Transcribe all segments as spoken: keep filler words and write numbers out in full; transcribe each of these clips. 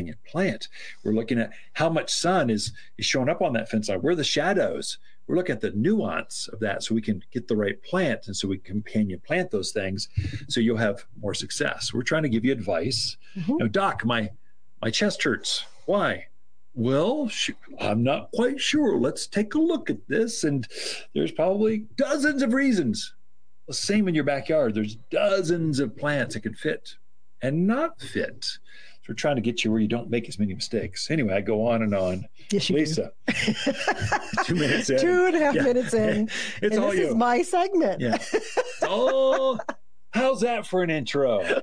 companion plant. We're looking at how much sun is, is showing up on that fence line. Where are the shadows? We're looking at the nuance of that so we can get the right plant, and so we can companion plant those things so you'll have more success. We're trying to give you advice. Mm-hmm. You know, Doc, my my chest hurts. Why? Well, shoot, I'm not quite sure. Let's take a look at this. And there's probably dozens of reasons. The same in your backyard. There's dozens of plants that can fit and not fit. So we're trying to get you where you don't make as many mistakes. Anyway, I go on and on. Yes, you Lisa, two minutes in. Two and a half yeah. minutes in. It's and all this you. is my segment. Yeah. Oh, how's that for an intro?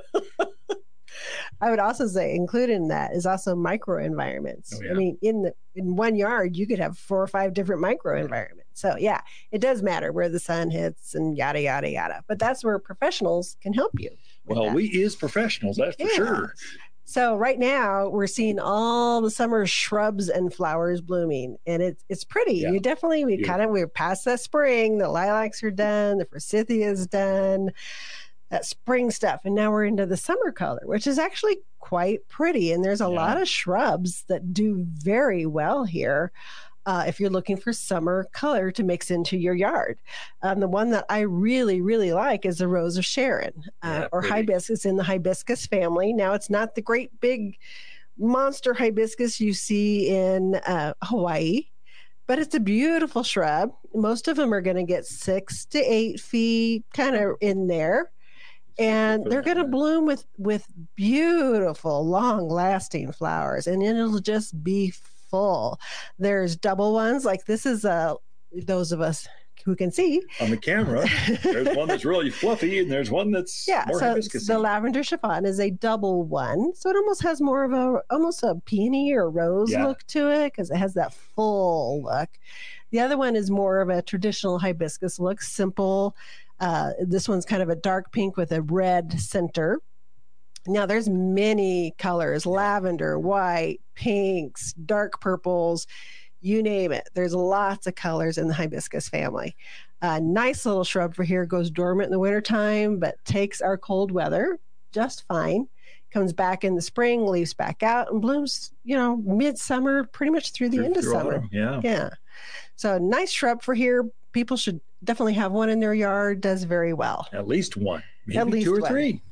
I would also say included in that is also microenvironments. Oh, yeah. I mean, in the in one yard, you could have four or five different microenvironments. So yeah, it does matter where the sun hits and yada, yada, yada. But that's where professionals can help you. Well, that. we is professionals, that's for yeah. sure. So right now we're seeing all the summer shrubs and flowers blooming, and it's it's pretty. Yeah. You definitely we Beautiful. kind of we're past that spring. The lilacs are done. The forsythia is done. That spring stuff, and now we're into the summer color, which is actually quite pretty. And there's a Yeah. lot of shrubs that do very well here. Uh, if you're looking for summer color to mix into your yard. Um, the one that I really, really like is the Rose of Sharon uh, Yeah, or pretty. hibiscus in the hibiscus family. Now, it's not the great big monster hibiscus you see in uh, Hawaii, but it's a beautiful shrub. Most of them are going to get six to eight feet kind of in there. And they're going to bloom with, with beautiful, long-lasting flowers, and it'll just be full. There's double ones, like this is uh, those of us who can see. On the camera, there's one that's really fluffy, and there's one that's yeah, more so hibiscus. the lavender chiffon is a double one, so it almost has more of a almost a peony or rose Yeah. look to it because it has that full look. The other one is more of a traditional hibiscus look, simple. Uh, this one's kind of a dark pink with a red center. Now there's many colors, lavender, white, pinks, dark purples, you name it. There's lots of colors in the hibiscus family. A uh, nice little shrub for here, goes dormant in the wintertime, but takes our cold weather just fine. Comes back in the spring, leaves back out, and blooms, you know, midsummer, pretty much through the Through- end of through summer. autumn, yeah. Yeah. So nice shrub for here. People should definitely have one in their yard. Does very well. At least one, maybe At least two or one. three.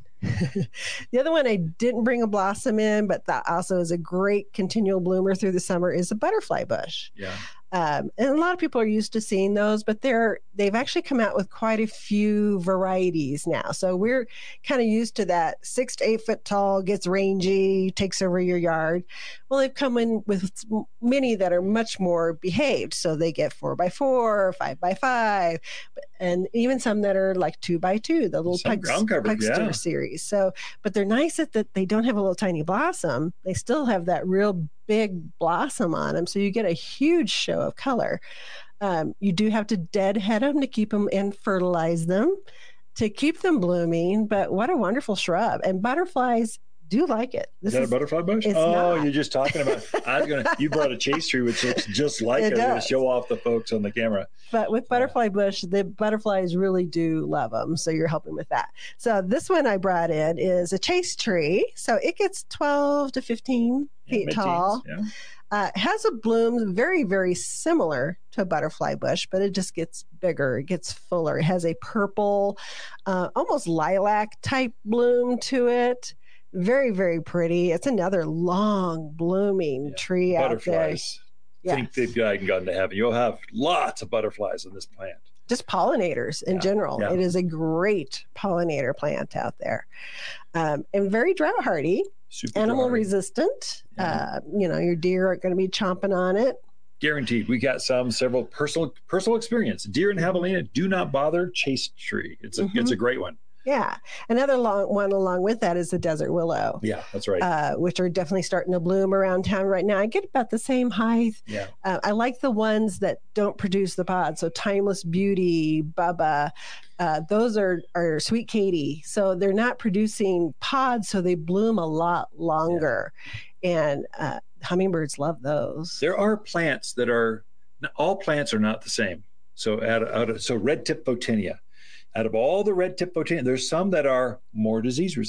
The other one I didn't bring a blossom in, but that also is a great continual bloomer through the summer, is a butterfly bush. Yeah. Um, and a lot of people are used to seeing those, but they're they've actually come out with quite a few varieties now. So we're kind of used to that six to eight foot tall, gets rangy, takes over your yard. Well, they've come in with many that are much more behaved. So they get four by four, five by five, and even some that are like two by two, the little Some Pugs, ground cover, Pugster yeah. series. So, but they're nice at that they don't have a little tiny blossom. They still have that real big blossom on them. So you get a huge show of color. Um, you do have to deadhead them to keep them and fertilize them to keep them blooming. But what a wonderful shrub. And butterflies do like it. Is that a butterfly bush? it's Oh, not. you're just talking about. I was gonna. You brought a chase tree, which looks just like It it. I'm gonna does. show off the folks on the camera. But with butterfly bush, the butterflies really do love them. So you're helping with that. So this one I brought in is a chase tree. So it gets twelve to fifteen Yeah, feet mid-teens, tall. Yeah. Uh, has a bloom very, very similar to a butterfly bush, but it just gets bigger. It gets fuller. It has a purple, uh, almost lilac type bloom to it. Very, very pretty. It's another long blooming Yeah. tree out there. Butterflies. Yeah. Think they've gotten gone to heaven. You'll have lots of butterflies in this plant. Just pollinators in Yeah, general. yeah. It is a great pollinator plant out there. Um, and very drought hardy, Super animal dry. resistant. Yeah. Uh, you know, your deer aren't going to be chomping on it. Guaranteed. We got some several personal personal experience. Deer and javelina, do not bother. Chase tree. It's a Mhm. it's a great one. Yeah. Another long one along with that is the desert willow. Yeah, that's right. Uh, which are definitely starting to bloom around town right now. I get about the same height. yeah. Uh, I like the ones that don't produce the pods. So Timeless Beauty, Bubba, uh, those are, are Sweet Katie. So they're not producing pods, so they bloom a lot longer. And uh, hummingbirds love those. There are plants that are all plants are not the same. So out of, out of, so red tip photinia. Out of all the red tip photinia, there's some that are more disease resistant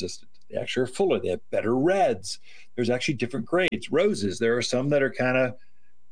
They actually are fuller. They have better reds. There's actually different grades. Roses, there are some that are kind of,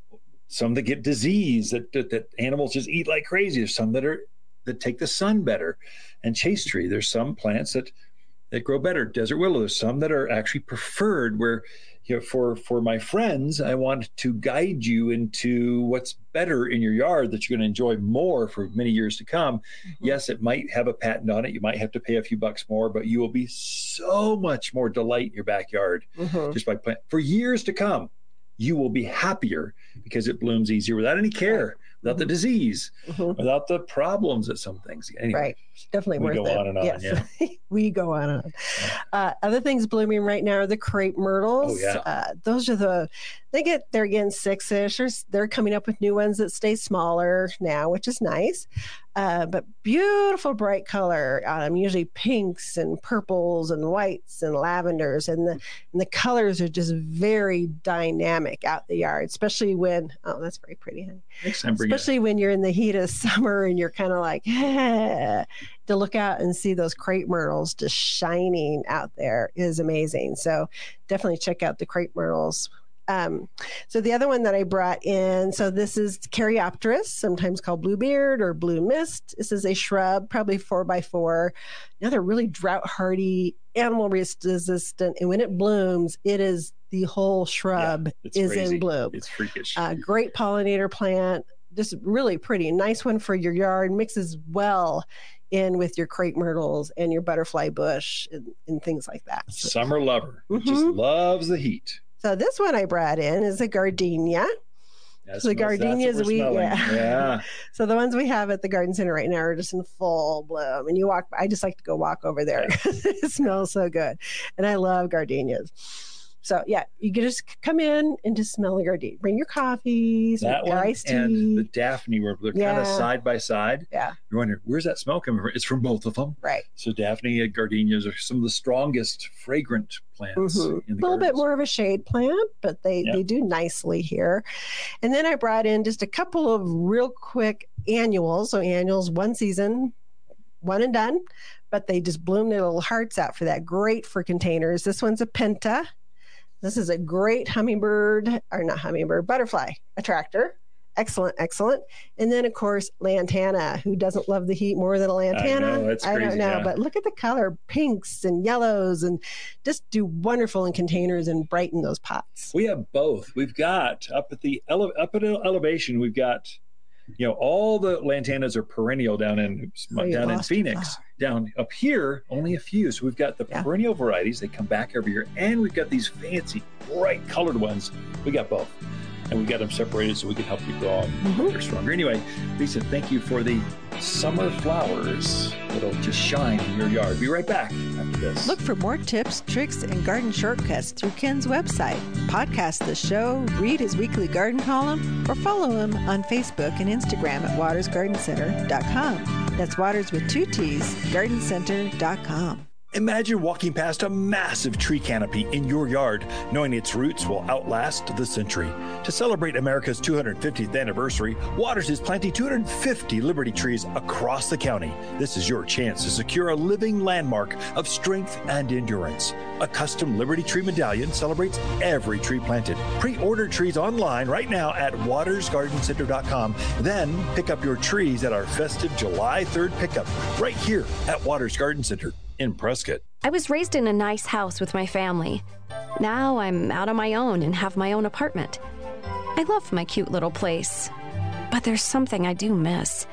some that get disease that, that that animals just eat like crazy. There's some that are that take the sun better. And chaste tree, there's some plants that that grow better. Desert willow, there's some that are actually preferred. Where, you know, for for my friends, I want to guide you into what's better in your yard that you're going to enjoy more for many years to come. Mm-hmm. Yes, it might have a patent on it. You might have to pay a few bucks more, but you will be so much more delight in your backyard mm-hmm. just by planting for years to come. You will be happier because it blooms easier without any care, without mm-hmm. the disease, mm-hmm. without the problems that some things. Anyway, right. Definitely we worth go it. on and on. Yes. Yeah. we go on and on. Uh, other things blooming right now are the crepe myrtles. Oh, yeah. Uh, those are the, they get, they're again six-ish. Or they're coming up with new ones that stay smaller now, which is nice. Uh, but beautiful bright color, um, usually pinks and purples and whites and lavenders. And the, and the colors are just very dynamic out the yard, especially when, oh, that's very pretty, honey. Next time, bring especially it. when you're in the heat of summer and you're kind of like, eh, to look out and see those crepe myrtles just shining out there is amazing. So definitely check out the crepe myrtles. Um, so the other one that I brought in, so this is Caryopteris, sometimes called bluebeard or blue mist. This is a shrub, probably four by four. Now they're really drought hardy, animal resistant, and when it blooms, it is the whole shrub yeah, is crazy. in bloom. It's freakish. Uh, great pollinator plant, just really pretty. Nice one for your yard, mixes well in with your crepe myrtles and your butterfly bush and, and things like that. So, summer lover, mm-hmm. just loves the heat. So this one I brought in is a gardenia. Yeah, so the gardenias we yeah. yeah. So the ones we have at the garden center right now are just in full bloom. And you walk, I just like to go walk over there because yeah. it smells so good. And I love gardenias. So yeah, you can just come in and just smell the gardenia. Bring your coffee, some that one iced tea. And the Daphne, where they're yeah. kind of side by side. Yeah. You're wondering, where's that smell coming from? It's from both of them. Right. So Daphne and gardenias are some of the strongest fragrant plants. Mm-hmm. In the a little gardens. bit more of a shade plant, but they, yeah. they do nicely here. And then I brought in just a couple of real quick annuals. So annuals, one season, one and done, but they just bloom their little hearts out for that. Great for containers. This one's a penta. This is a great hummingbird, or not hummingbird, butterfly attractor. Excellent, excellent. And then, of course, lantana. Who doesn't love the heat more than a lantana? I know, that's crazy, I don't know, yeah. but look at the color, pinks and yellows, and just do wonderful in containers and brighten those pots. We have both. We've got up at the ele- up at elevation, we've got, you know, all the lantanas are perennial down in oh, down in Phoenix. Down up here, only a few. So we've got the yeah. perennial varieties. They come back every year. And we've got these fancy, bright colored ones. We got both. And we got them separated so we can help you grow them mm-hmm. stronger. Anyway, Lisa, thank you for the summer flowers that'll just shine in your yard. Be right back after this. Look for more tips, tricks, and garden shortcuts through Ken's website. Podcast the show, read his weekly garden column, or follow him on Facebook and Instagram at waters garden center dot com. That's Waters with two T's, garden center dot com. Imagine walking past a massive tree canopy in your yard, knowing its roots will outlast the century. To celebrate America's two hundred fiftieth anniversary, Waters is planting two hundred fifty Liberty trees across the county. This is your chance to secure a living landmark of strength and endurance. A custom Liberty Tree medallion celebrates every tree planted. Pre-order trees online right now at waters garden center dot com. Then pick up your trees at our festive July third pickup right here at Waters Garden Center in Prescott. I was raised in a nice house with my family. Now I'm out on my own and have my own apartment. I love my cute little place, but there's something I do miss.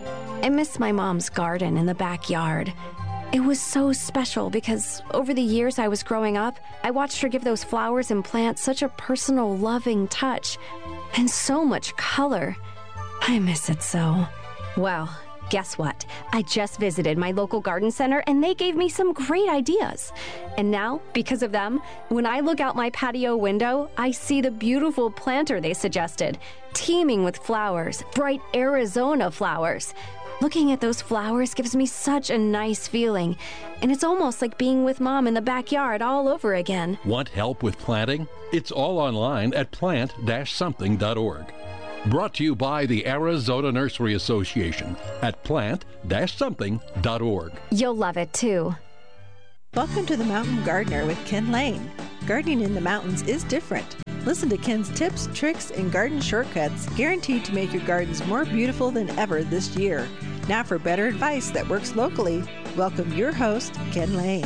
I miss my mom's garden in the backyard. It was so special because over the years I was growing up, I watched her give those flowers and plants such a personal, loving touch and so much color. I miss it so. Well, guess what? I just visited my local garden center and they gave me some great ideas. And now, because of them, when I look out my patio window, I see the beautiful planter they suggested, teeming with flowers, bright Arizona flowers. Looking at those flowers gives me such a nice feeling, and it's almost like being with Mom in the backyard all over again. Want help with planting? It's all online at plant dash something dot org. Brought to you by the Arizona Nursery Association at plant dash something dot org. You'll love it, too. Welcome to The Mountain Gardener with Ken Lane. Gardening in the mountains is different. Listen to Ken's tips, tricks, and garden shortcuts guaranteed to make your gardens more beautiful than ever this year. Now for better advice that works locally, welcome your host, Ken Lane.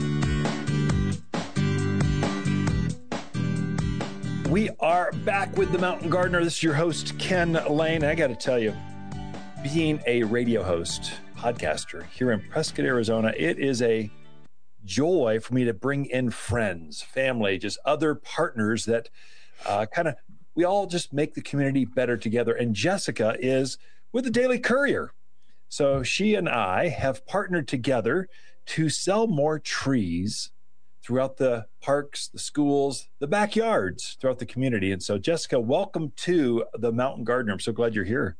We are back with The Mountain Gardener. This is your host, Ken Lane. I got to tell you, being a radio host, podcaster here in Prescott, Arizona, it is a joy for me to bring in friends, family, just other partners that uh, kind of, we all just make the community better together. And Jessica is with the Daily Courier. So she and I have partnered together to sell more trees throughout the parks, the schools, the backyards throughout the community. And so Jessica, welcome to The Mountain Gardener. I'm so glad you're here.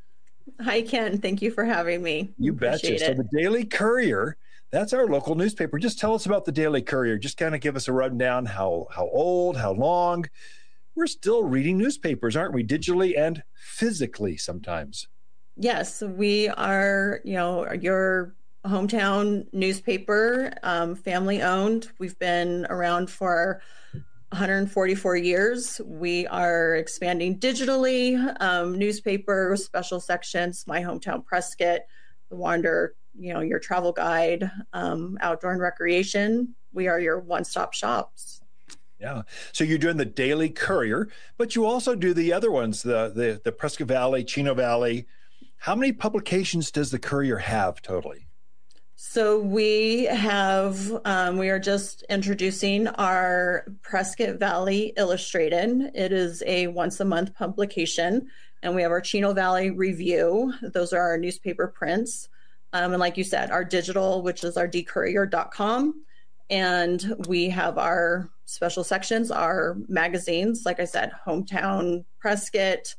Hi, Ken. Thank you for having me. You betcha. So the Daily Courier, that's our local newspaper. Just tell us about the Daily Courier. Just kind of give us a rundown, how how old, how long. We're still reading newspapers, aren't we? Digitally and physically sometimes. Yes, we are, you know, your hometown newspaper, um, family owned. We've been around for one hundred forty-four years. We are expanding digitally, um, newspaper, special sections, My Hometown Prescott, The Wanderer, you know, your travel guide, um, outdoor and recreation. We are your one-stop shops. Yeah. So you're doing the Daily Courier, but you also do the other ones, the the, the Prescott Valley, Chino Valley. How many publications does the Courier have totally? So we have, um, we are just introducing our Prescott Valley Illustrated. It is a once a month publication, and we have our Chino Valley Review. Those are our newspaper prints. Um, and like you said, our digital, which is our d courier dot com. And we have our special sections, our magazines, like I said, Hometown Prescott,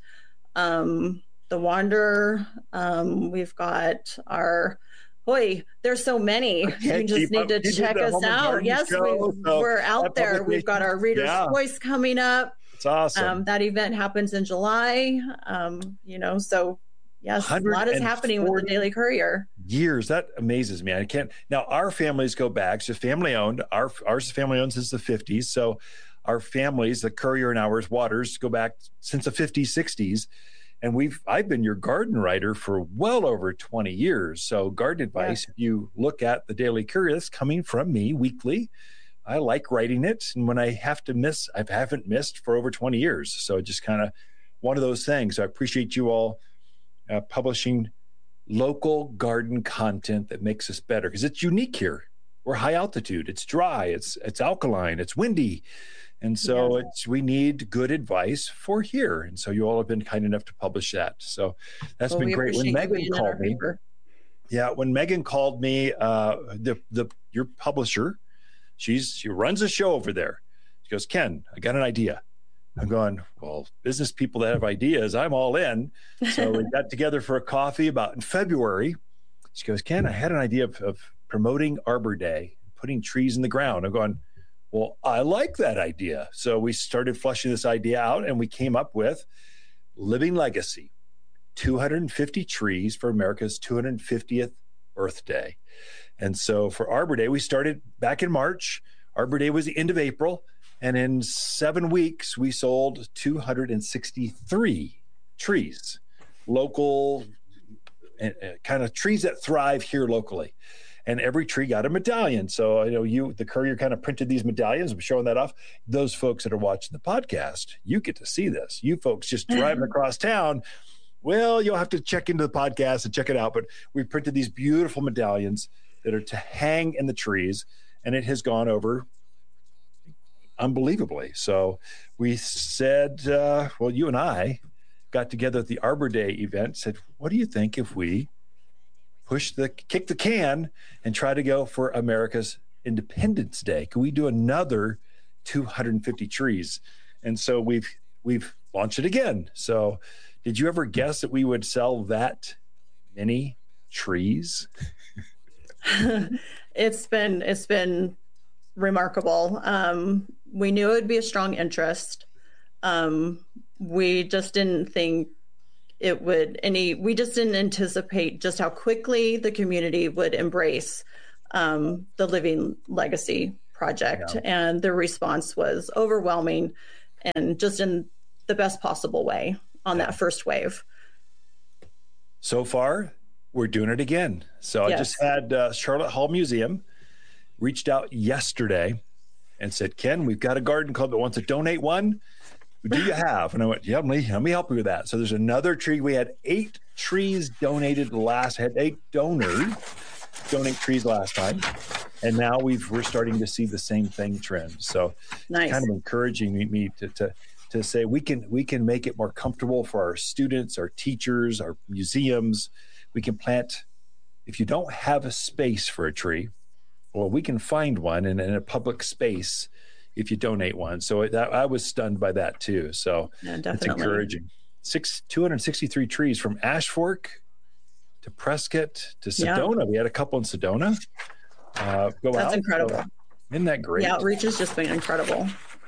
um, The Wanderer. Um, we've got our, boy, there's so many. You just need to check us out. Yes, show, we, so we're out there. We've got our Reader's yeah. Voice coming up. It's awesome. Um, that event happens in July. Um, you know, so yes, a lot is happening with the Daily Courier. Years. That amazes me. I can't. Now, our families go back. So family owned. Our, ours is family owned since the fifties. So our families, the Courier and ours, Waters, go back since the fifties, sixties. And we've I've been your garden writer for well over twenty years. So garden advice, yeah. If you look at the Daily Courier, that's coming from me weekly. I like writing it. And when I have to miss, I haven't missed for over twenty years. So just kind of one of those things. So I appreciate you all uh, publishing local garden content that makes us better, because it's unique here. We're high altitude. It's dry. It's it's alkaline. It's windy. And so yeah. it's we need good advice for here. And so you all have been kind enough to publish that. So that's well, been we great. When Megan called me, paper. yeah, when Megan called me, uh, the the your publisher, she's she runs a show over there. She goes, Ken, I got an idea. I'm going, well, business people that have ideas, I'm all in. So we got together for a coffee about in February. She goes, Ken, I had an idea of, of promoting Arbor Day, putting trees in the ground. I'm going, well, I like that idea. So we started fleshing this idea out, and we came up with Living Legacy, two hundred fifty trees for America's two hundred fiftieth birthday. And so for Arbor Day, we started back in March. Arbor Day was the end of April. And in seven weeks, we sold two hundred sixty-three trees, local, uh, kind of trees that thrive here locally. And every tree got a medallion. So I know you, the Courier, kind of printed these medallions. I'm showing that off. Those folks that are watching the podcast, you get to see this. You folks just driving across town, well, you'll have to check into the podcast and check it out. But we printed these beautiful medallions that are to hang in the trees, and it has gone over unbelievably. So we said, uh, well, you and I got together at the Arbor Day event, said, what do you think if we push the, kick the can and try to go for America's Independence Day? Can we do another two hundred fifty trees? And so we've, we've launched it again. So did you ever guess that we would sell that many trees? It's been, it's been remarkable. Um, we knew it would be a strong interest. Um, we just didn't think it would any, we just didn't anticipate just how quickly the community would embrace um, the Living Legacy project. Yeah. And the response was overwhelming and just in the best possible way on Yeah. that first wave. So far, we're doing it again. So Yes. I just had uh, Charlotte Hall Museum reached out yesterday and said, Ken, we've got a garden club that wants to donate one. What do you have? And I went, yeah, let me, let me help you with that. So there's another tree. We had eight trees donated last, had eight donors donate trees last time. And now we've, we're starting to see the same thing trend. So Nice. it's kind of encouraging me, me to, to, to say we can, we can make it more comfortable for our students, our teachers, our museums. We can plant, if you don't have a space for a tree, well, we can find one in, in a public space if you donate one. So that, I was stunned by that too. So Yeah, it's definitely. encouraging. Six, two hundred sixty-three trees from Ashfork to Prescott to Yeah. Sedona. We had a couple in Sedona. Uh, go That's out. incredible. So, isn't that great? The outreach has just been incredible.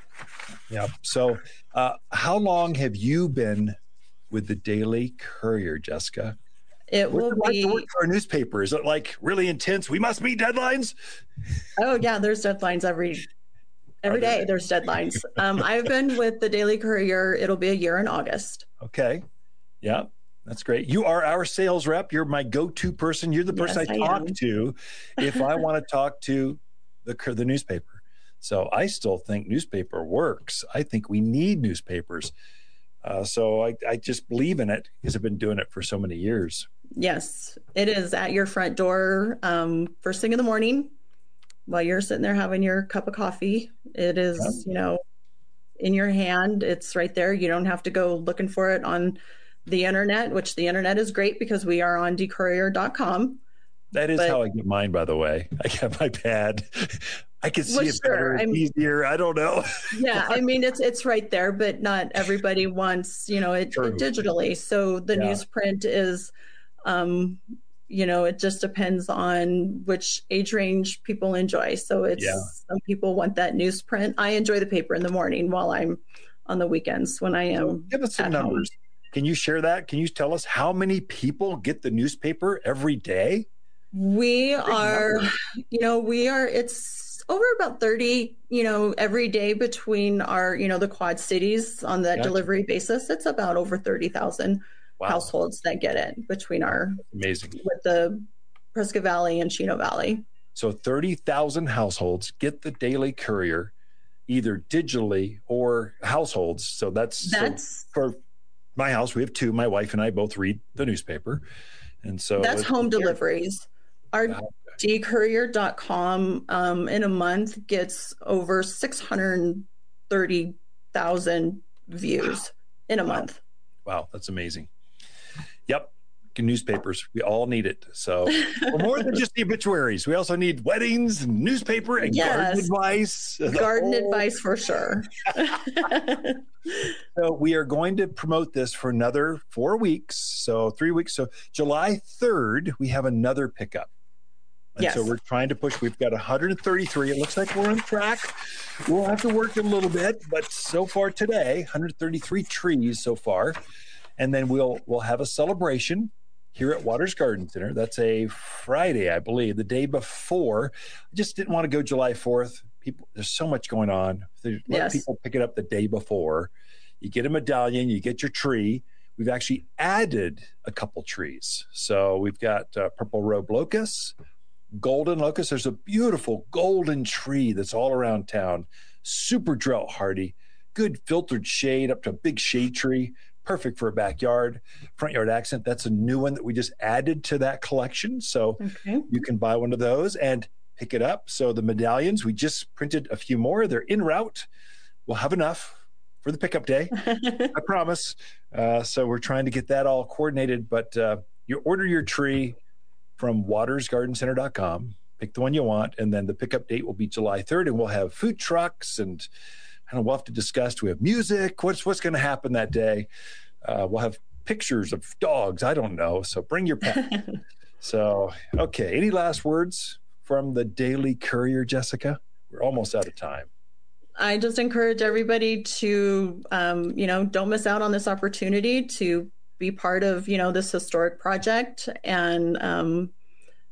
Yeah. So uh, how long have you been with the Daily Courier, Jessica? It What's will it like to work be, for a newspaper? Is it like really intense? We must meet deadlines? oh yeah, there's deadlines every every Are there? day. There's deadlines. Um, I've been with the Daily Courier. It'll be a year in August. Okay. Yeah. That's great. You are our sales rep. You're my go-to person. You're the person Yes, I I talk am. to if I want to talk to the the newspaper. So I still think newspaper works. I think we need newspapers. Uh, so I, I just believe in it because I've been doing it for so many years. Yes, it is at your front door um, first thing in the morning while you're sitting there having your cup of coffee. It is, you know, in your hand. It's right there. You don't have to go looking for it on the internet, which the internet is great because we are on d courier dot com. That is But- how I get mine, by the way. I got my pad. I can see Well, it better. sure. It's I'm- easier. I don't know. Yeah, I mean it's it's right there, but not everybody wants, you know, it, True. it digitally. So the Yeah. newsprint is, um, you know, it just depends on which age range people enjoy. So it's Yeah. some people want that newsprint. I enjoy the paper in the morning while I'm on the weekends when I So am. give us some at home. numbers. Can you share that? Can you tell us how many people get the newspaper every day? We are, number. you know, we are, it's over about thirty, you know, every day between our, you know, the Quad Cities on that Gotcha. delivery basis. It's about over thirty thousand Wow. households that get it between our, Amazing. with the Prescott Valley and Chino Valley. So thirty thousand households get the Daily Courier either digitally or households. So that's, so That's, for my house. We have two. My wife and I both read the newspaper. And so that's it's- home deliveries. Our Wow. d courier dot com um, in a month gets over six hundred thirty thousand views in a Wow. month. Wow, that's amazing. Yep. Newspapers, we all need it. So we're more than just the obituaries. We also need weddings and newspaper and garden Yes. advice. The Garden whole- advice for sure. So we are going to promote this for another four weeks. So three weeks. So July third, we have another pickup. And Yes. so we're trying to push. We've got one hundred thirty-three. It looks like we're on track. We'll have to work a little bit, but so far today, one hundred thirty-three trees so far. And then we'll we'll have a celebration here at Waters Garden Center. That's a Friday, I believe, the day before. I just didn't want to go July fourth. People, there's so much going on. There's, let Yes. people pick it up the day before. You get a medallion, you get your tree. We've actually added a couple trees. So we've got uh, purple robe locust, golden locust. There's a beautiful golden tree that's all around town, super drought hardy, good filtered shade up to a big shade tree, perfect for a backyard. Front yard accent, that's a new one that we just added to that collection. So Okay. you can buy one of those and pick it up. So the medallions, we just printed a few more. They're en route. We'll have enough for the pickup day. I promise. Uh, so we're trying to get that all coordinated. But uh, you order your tree from waters garden center dot com. Pick the one you want, and then the pickup date will be July third, and we'll have food trucks, and I don't know, we'll have to discuss. Do we have music? What's what's going to happen that day? Uh, we'll have pictures of dogs. I don't know. So bring your pet. So okay. Any last words from the Daily Courier, Jessica? We're almost out of time. I just encourage everybody to, um, you know, don't miss out on this opportunity to be part of, you know, this historic project and um,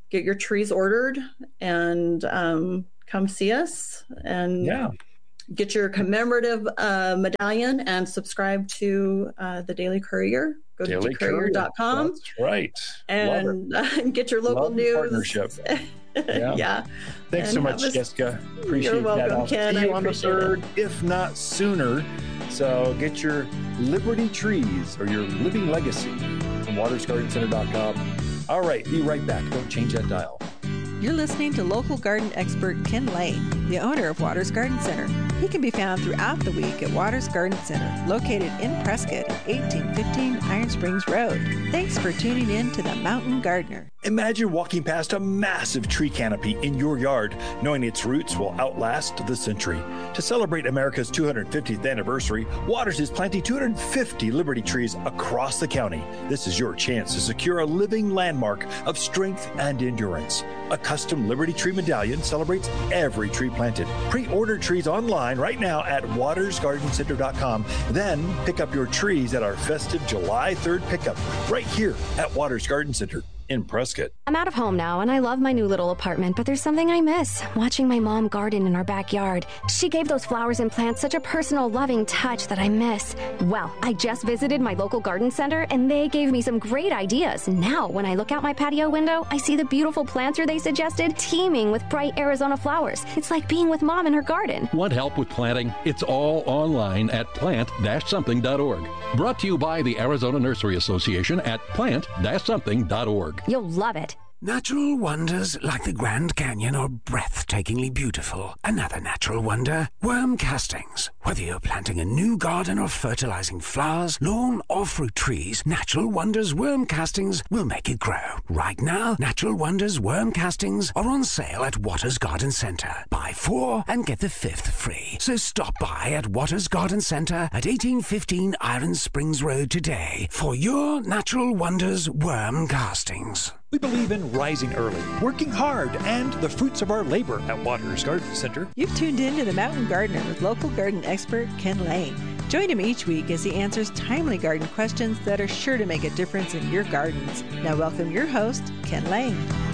get your trees ordered and um, come see us and Yeah. get your commemorative uh, medallion and subscribe to uh, the Daily Courier. Go to Daily d courier dot com. That's right. And uh, get your local Love the news. partnership. Yeah. Yeah. Thanks And so much, have a- Jessica. Appreciate You're welcome, that. I'll Ken. see I you on the appreciate third, if not sooner. So get your Liberty trees or your living legacy from waters garden center dot com. All right, be right back. Don't change that dial. You're listening to local garden expert Ken Lane, the owner of Waters Garden Center. He can be found throughout the week at Waters Garden Center, located in Prescott at eighteen fifteen Iron Springs Road. Thanks for tuning in to The Mountain Gardener. Imagine walking past a massive tree canopy in your yard, knowing its roots will outlast the century. To celebrate America's two hundred fiftieth anniversary, Waters is planting two hundred fifty Liberty trees across the county. This is your chance to secure a living landmark of strength and endurance. A custom Liberty Tree medallion celebrates every tree planted. Pre-order trees online right now at waters garden center dot com. Then pick up your trees at our festive July third pickup right here at Waters Garden Center in Prescott. I'm out of home now, and I love my new little apartment, but there's something I miss, watching my mom garden in our backyard. She gave those flowers and plants such a personal, loving touch that I miss. Well, I just visited my local garden center, and they gave me some great ideas. Now, when I look out my patio window, I see the beautiful planter they suggested teeming with bright Arizona flowers. It's like being with mom in her garden. Want help with planting? It's all online at plant dash something dot org. Brought to you by the Arizona Nursery Association at plant dash something dot org. You'll love it. Natural wonders like the Grand Canyon are breathtakingly beautiful. Another natural wonder, worm castings. Whether you're planting a new garden or fertilizing flowers, lawn or fruit trees, Natural Wonders worm castings will make it grow. Right now, Natural Wonders worm castings are on sale at Waters Garden Center. Buy four and get the fifth free. So stop by at Waters Garden Center at eighteen fifteen Iron Springs Road today for your Natural Wonders worm castings. We believe in rising early, working hard, and the fruits of our labor at Waters Garden Center. You've tuned in to The Mountain Gardener with local garden expert Ken Lane. Join him each week as he answers timely garden questions that are sure to make a difference in your gardens. Now welcome your host, Ken Lane.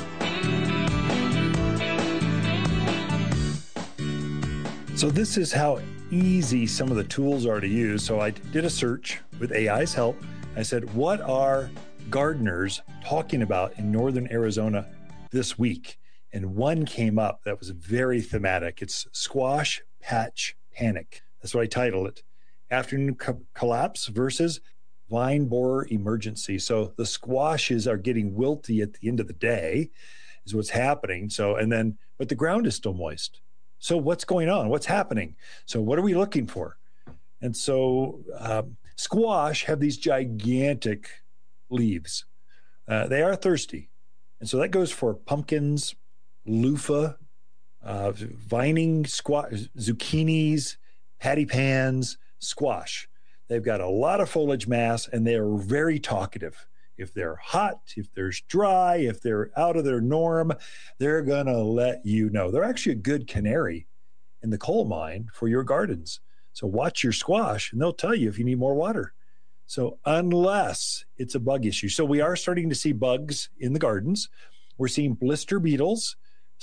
So this is how easy some of the tools are to use. So I did a search with A I's help. I said, what are gardeners talking about in northern Arizona this week? And one came up that was very thematic. It's squash patch panic. That's what I titled it. Afternoon co- collapse versus vine borer emergency. So the squashes are getting wilty at the end of the day is what's happening. So, and then, but the ground is still moist. So what's going on? What's happening? So what are we looking for? And so um, squash have these gigantic leaves. Uh, they are thirsty. And so that goes for pumpkins, loofah, uh, vining squash, zucchinis, patty pans, squash. They've got a lot of foliage mass and they are very talkative. If they're hot, if there's dry, if they're out of their norm, they're going to let you know. They're actually a good canary in the coal mine for your gardens. So watch your squash and they'll tell you if you need more water. So unless it's a bug issue. So we are starting to see bugs in the gardens. We're seeing blister beetles,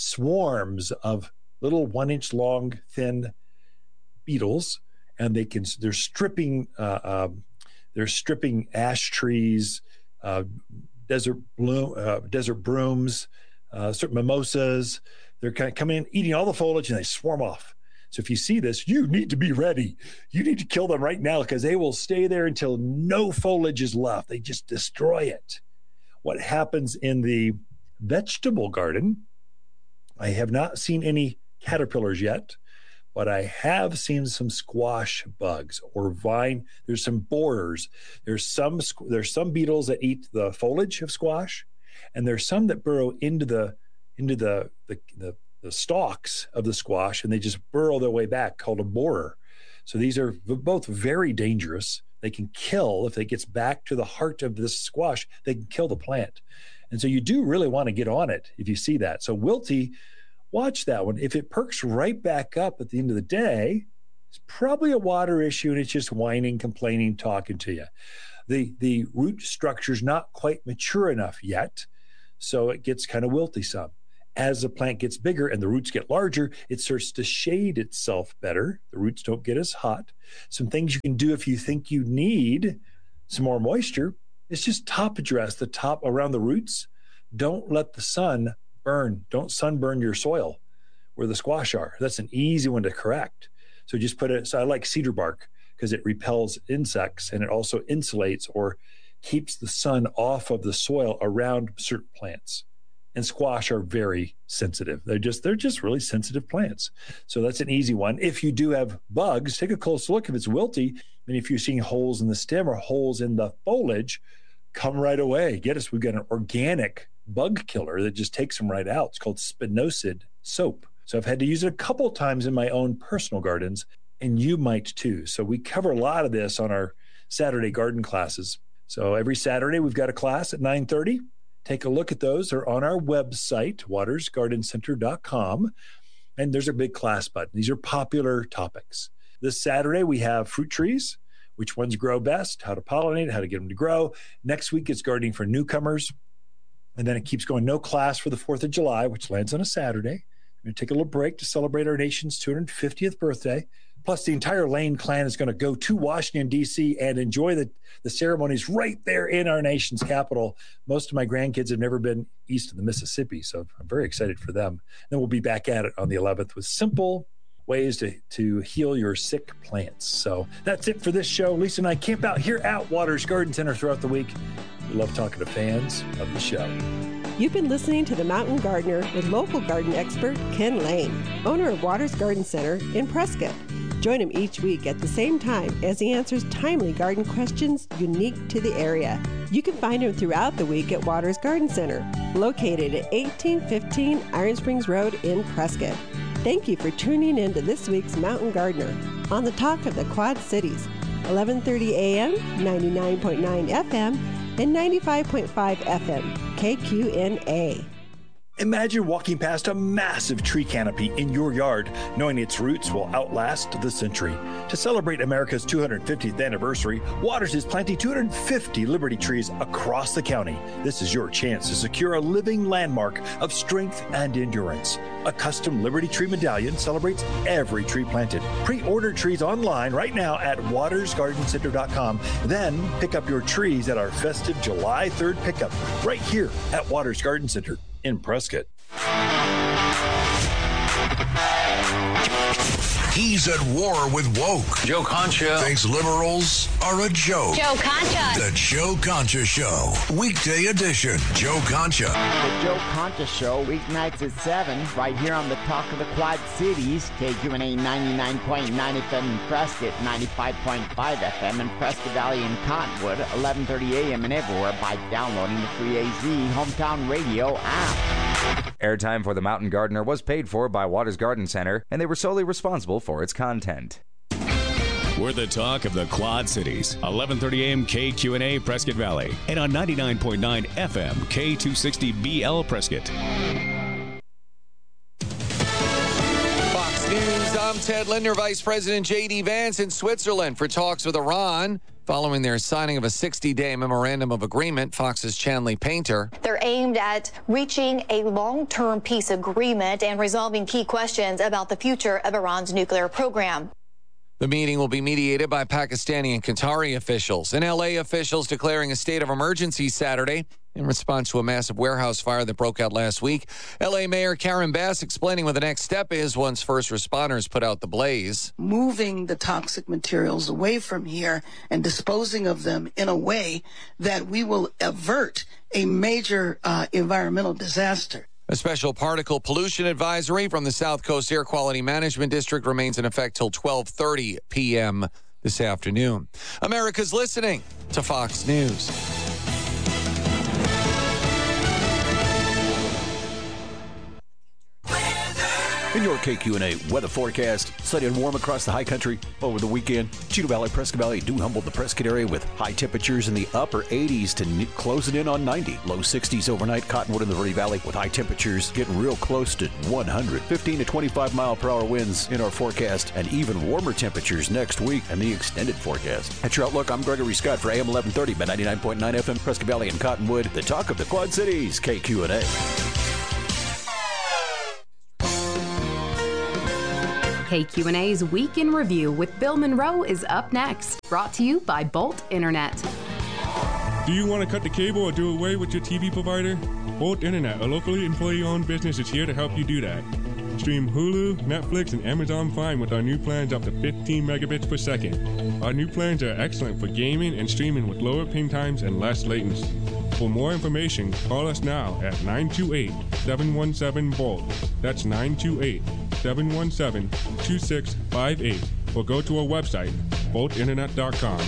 swarms of little one inch long, thin beetles, and they can, they're stripping, uh, um, they're stripping ash trees, uh, desert bloom, uh, desert brooms, uh, certain mimosas. They're kind of coming in, eating all the foliage, and they swarm off. So if you see this, you need to be ready. You need to kill them right now because they will stay there until no foliage is left. They just destroy it. What happens in the vegetable garden, I have not seen any caterpillars yet, but I have seen some squash bugs or vine. There's some borers. There's some there's some beetles that eat the foliage of squash, and there's some that burrow into the into the the, the the stalks of the squash, and they just burrow their way back, called a borer. So these are both very dangerous. They can kill, if it gets back to the heart of this squash, they can kill the plant. And so you do really want to get on it if you see that. So wilty, watch that one. If it perks right back up at the end of the day, it's probably a water issue and it's just whining, complaining, talking to you. The, the root structure is not quite mature enough yet. so it gets kind of wilty some. As the plant gets bigger and the roots get larger, it starts to shade itself better. The roots don't get as hot. Some things you can do if you think you need some more moisture is just top dress the top around the roots. Don't let the sun burn. Don't sunburn your soil where the squash are. That's an easy one to correct. So just put it, so I like cedar bark because it repels insects and it also insulates or keeps the sun off of the soil around certain plants. And squash are very sensitive. They're just they're just really sensitive plants. So that's an easy one. If you do have bugs, take a close look. If it's wilty, and if you're seeing holes in the stem or holes in the foliage, come right away. Get us. We've got an organic bug killer that just takes them right out. It's called spinosad soap. So I've had to use it a couple times in my own personal gardens, and you might too. So we cover a lot of this on our Saturday garden classes. So every Saturday we've got a class at nine thirty. Take a look at those. They're on our website, waters garden center dot com. And there's a big class button. These are popular topics. This Saturday, we have fruit trees, which ones grow best, how to pollinate, how to get them to grow. Next week, it's gardening for newcomers. And then it keeps going. No class for the fourth of July, which lands on a Saturday. We're going to take a little break to celebrate our nation's two hundred fiftieth birthday. Plus, the entire Lane clan is going to go to Washington, D C and enjoy the, the ceremonies right there in our nation's capital. Most of my grandkids have never been east of the Mississippi, so I'm very excited for them. Then we'll be back at it on the eleventh with simple ways to, to heal your sick plants. So that's it for this show. Lisa and I camp out here at Waters Garden Center throughout the week. We love talking to fans of the show. You've been listening to The Mountain Gardener with local garden expert Ken Lane, owner of Waters Garden Center in Prescott. Join him each week at the same time as he answers timely garden questions unique to the area. You can find him throughout the week at Waters Garden Center, located at eighteen fifteen Iron Springs Road in Prescott. Thank you for tuning in to this week's Mountain Gardener on the Talk of the Quad Cities, eleven thirty a.m., ninety-nine point nine F M, and ninety-five point five F M, K Q N A. Imagine walking past a massive tree canopy in your yard, knowing its roots will outlast the century. To celebrate America's two hundred fiftieth anniversary, Waters is planting two hundred fifty Liberty trees across the county. This is your chance to secure a living landmark of strength and endurance. A custom Liberty Tree medallion celebrates every tree planted. Pre-order trees online right now at waters garden center dot com. Then pick up your trees at our festive July third pickup right here at Waters Garden Center in Prescott. He's at war with woke. Joe Concha thinks liberals are a joke. Joe Concha. The Joe Concha Show. Weekday edition. Joe Concha. The Joe Concha Show, weeknights at seven, right here on the Talk of the Quad Cities, K Q N A ninety-nine point nine F M in Prescott, ninety-five point five F M in Prescott Valley and Cottonwood, eleven thirty a m and everywhere by downloading the free A Z Hometown Radio app. Airtime for The Mountain Gardener was paid for by Waters Garden Center, and they were solely responsible for its content. We're the Talk of the Quad Cities, eleven thirty a m K Q N A Prescott Valley, and on ninety-nine point nine F M K two sixty B L Prescott. Fox News, I'm Ted Linder. Vice President J D Vance in Switzerland for talks with Iran following their signing of a sixty-day memorandum of agreement. Fox's Chanley Painter. They're aimed at reaching a long-term peace agreement and resolving key questions about the future of Iran's nuclear program. The meeting will be mediated by Pakistani and Qatari officials. And L A officials declaring a state of emergency Saturday in response to a massive warehouse fire that broke out last week. L A Mayor Karen Bass explaining what the next step is once first responders put out the blaze. Moving the toxic materials away from here and disposing of them in a way that we will avert a major uh, environmental disaster. A special particle pollution advisory from the South Coast Air Quality Management District remains in effect till twelve thirty p m this afternoon. America's listening to Fox News. In your K Q and A weather forecast, sunny and warm across the high country over the weekend. Chino Valley, Prescott Valley, Dew Humboldt, the Prescott area with high temperatures in the upper eighties to n- closing in on ninety. Low sixties overnight. Cottonwood in the Verde Valley with high temperatures getting real close to one hundred. fifteen to twenty-five mile per hour winds in our forecast, and even warmer temperatures next week in the extended forecast. At your Outlook, I'm Gregory Scott for A M eleven thirty by ninety-nine point nine F M, Prescott Valley and Cottonwood, the talk of the Quad Cities, K Q and A. K Q and A's Week in Review with Bill Monroe is up next. Brought to you by Bolt Internet. Do you want to cut the cable or do away with your T V provider? Bolt Internet, a locally employee-owned business, is here to help you do that. Stream Hulu, Netflix, and Amazon Prime with our new plans up to fifteen megabits per second. Our new plans are excellent for gaming and streaming with lower ping times and less latency. For more information, call us now at nine two eight, seven one seven, B O L T. That's nine two eight, seven one seven, two six five eight. Or go to our website, bolt internet dot com.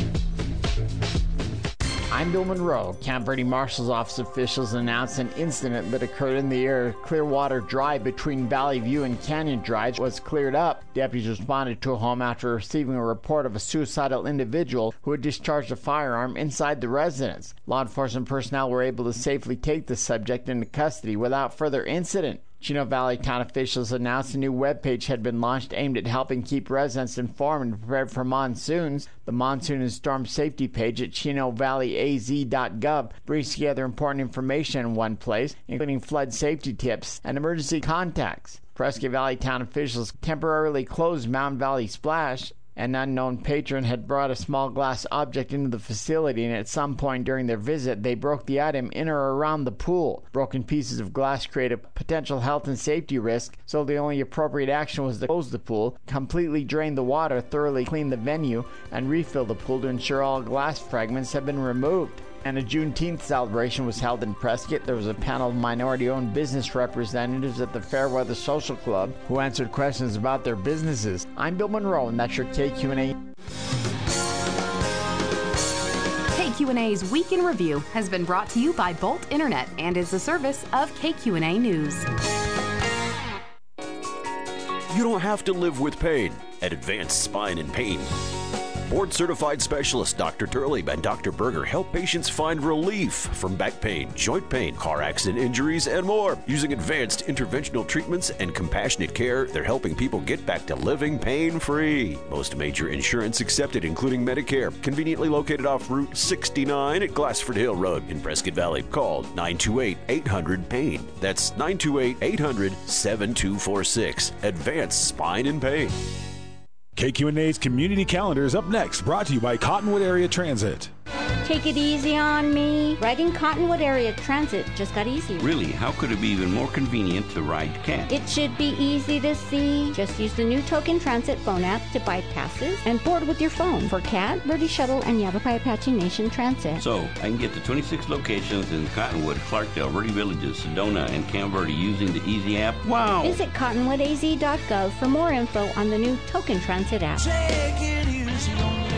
I'm Bill Monroe. Camp Verde Marshal's Office officials announced an incident that occurred in the area Clearwater Drive between Valley View and Canyon Drive was cleared up. Deputies responded to a home after receiving a report of a suicidal individual who had discharged a firearm inside the residence. Law enforcement personnel were able to safely take the subject into custody without further incident. Chino Valley town officials announced a new webpage had been launched aimed at helping keep residents informed and prepared for monsoons. The Monsoon and Storm Safety page at chino valley a z dot gov brings together important information in one place, including flood safety tips and emergency contacts. Prescott Valley town officials temporarily closed Mound Valley Splash. An unknown patron had brought a small glass object into the facility, and at some point during their visit, they broke the item in or around the pool. Broken pieces of glass create a potential health and safety risk, so the only appropriate action was to close the pool, completely drain the water, thoroughly clean the venue, and refill the pool to ensure all glass fragments have been removed. And a Juneteenth celebration was held in Prescott. There was a panel of minority-owned business representatives at the Fairweather Social Club who answered questions about their businesses. I'm Bill Monroe, and that's your K Q and A. K Q and A's Week in Review has been brought to you by Bolt Internet and is a service of K Q and A News. You don't have to live with pain at Advanced Spine and Pain. Board-certified specialists Doctor Turley and Doctor Berger help patients find relief from back pain, joint pain, car accident injuries, and more. Using advanced interventional treatments and compassionate care, they're helping people get back to living pain-free. Most major insurance accepted, including Medicare. Conveniently located off Route sixty-nine at Glassford Hill Road in Prescott Valley. Call nine two eight, eight hundred, pain. That's nine two eight, eight hundred, seven two four six. Advanced Spine and Pain. K Q and A's Community Calendar is up next, brought to you by Cottonwood Area Transit. Take it easy on me. Riding Cottonwood Area Transit just got easier. Really? How could it be even more convenient to ride C A T? It should be easy to see. Just use the new Token Transit phone app to buy passes and board with your phone for C A T, Verde Shuttle, and Yavapai Apache Nation Transit. So, I can get to twenty-six locations in Cottonwood, Clarkdale, Verde Villages, Sedona, and Camp Verde using the Easy app? Wow! Visit cottonwood a z dot gov for more info on the new Token Transit app. Take it easy on me.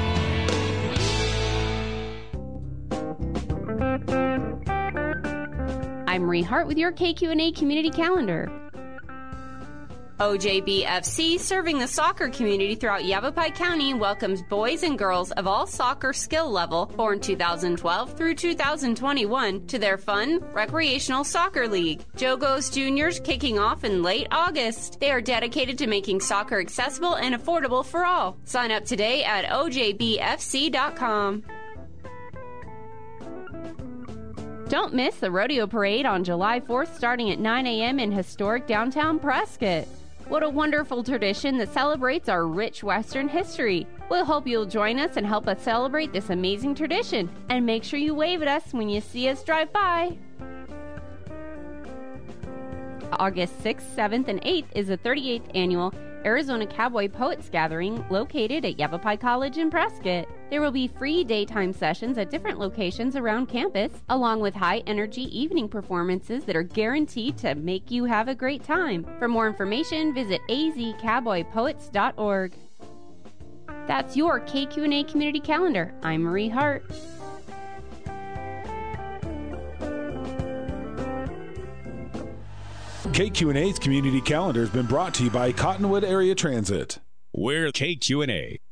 I'm Marie Hart with your K Q and A Community Calendar. O J B F C, serving the soccer community throughout Yavapai County, welcomes boys and girls of all soccer skill level born two thousand twelve through two thousand twenty-one to their fun, recreational soccer league. Jogos Juniors kicking off in late August. They are dedicated to making soccer accessible and affordable for all. Sign up today at O J B F C dot com. Don't miss the rodeo parade on July fourth starting at nine a.m. in historic downtown Prescott. What a wonderful tradition that celebrates our rich Western history. We'll hope you'll join us and help us celebrate this amazing tradition. And make sure you wave at us when you see us drive by. August sixth, seventh, and eighth is the thirty-eighth annual Arizona Cowboy Poets Gathering located at Yavapai College in Prescott. There will be free daytime sessions at different locations around campus, along with high-energy evening performances that are guaranteed to make you have a great time. For more information, visit a z cowboy poets dot org. That's your K Q and A Community Calendar. I'm Marie Hart. K Q N A's community calendar has been brought to you by Cottonwood Area Transit. We're K Q N A.